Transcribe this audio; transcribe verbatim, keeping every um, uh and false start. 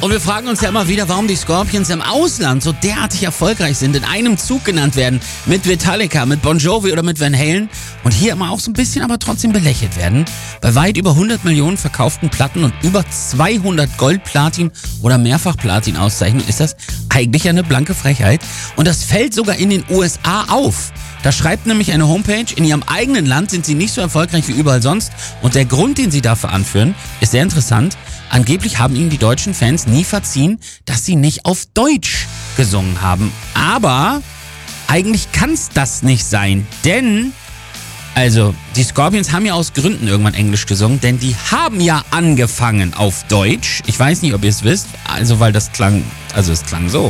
Und wir fragen uns ja immer wieder, warum die Scorpions im Ausland so derartig erfolgreich sind, in einem Zug genannt werden, mit Metallica, mit Bon Jovi oder mit Van Halen und hier immer auch so ein bisschen aber trotzdem belächelt werden. Bei weit über hundert Millionen verkauften Platten und über zweihundert Gold, Platin oder Mehrfach-Platin-Auszeichnungen ist das eigentlich eine blanke Frechheit. Und das fällt sogar in den U S A auf. Da schreibt nämlich eine Homepage, in ihrem eigenen Land sind sie nicht so erfolgreich wie überall sonst. Und der Grund, den sie dafür anführen, ist sehr interessant. Angeblich haben ihnen die deutschen Fans nie verziehen, dass sie nicht auf Deutsch gesungen haben. Aber eigentlich kann es das nicht sein, denn, also, die Scorpions haben ja aus Gründen irgendwann Englisch gesungen, denn die haben ja angefangen auf Deutsch. Ich weiß nicht, ob ihr es wisst, also weil das klang, also es klang so.